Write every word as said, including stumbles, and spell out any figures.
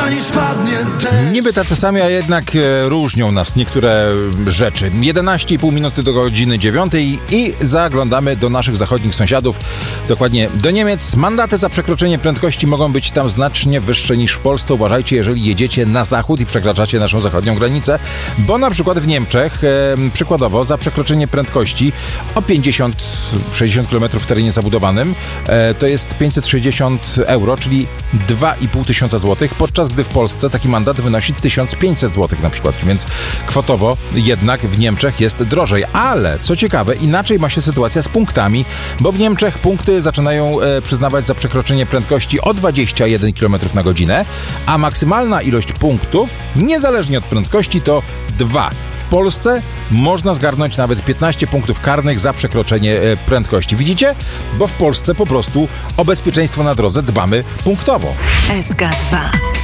zanim spadnie deszcz. Niby tacy sami, a jednak e, różnią nas niektóre rzeczy. jedenaście i pół minuty do godziny dziewiątej i zaglądamy do naszych zachodnich sąsiadów, dokładnie do Niemiec. Mandaty za przekroczenie prędkości mogą być tam znacznie wyższe niż w Polsce. Uważajcie, jeżeli jedziecie na zachód i przekraczacie naszą zachodnią granicę, bo na przykład w Niemczech e, przykładowo za przekroczenie prędkości o pięćdziesiąt sześćdziesiąt kilometrów w terenie zabudowanym e, to jest pięćset sześćdziesiąt euro, czyli dwa i pół tysiąca złotych, podczas gdy w Polsce taki mandat wynosi tysiąc pięćset złotych na przykład, więc kwotowo jednak w Niemczech jest drożej. Ale co ciekawe, inaczej ma się sytuacja z punktami, bo w Niemczech punkty zaczynają e, przyznawać za przekroczenie prędkości o dwadzieścia jeden kilometrów na godzinę, a maksymalna ilość punktów, niezależnie od prędkości, to dwa. W Polsce można zgarnąć nawet piętnaście punktów karnych za przekroczenie e, prędkości. Widzicie? Bo w Polsce po prostu o bezpieczeństwo na drodze dbamy punktowo. S K dwa.